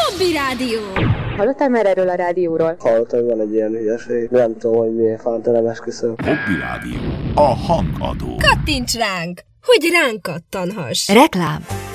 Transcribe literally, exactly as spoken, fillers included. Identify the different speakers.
Speaker 1: Hobby Rádió!
Speaker 2: Hallottál már erről a rádióról?
Speaker 3: Hallottam, hogy van egy ilyen hülyeség. Nem tudom, hogy milyen fánta, nem esküszöm.
Speaker 4: Hobby Rádió. A hangadó.
Speaker 1: Kattints ránk, hogy ránk kattanhass.
Speaker 5: Reklám.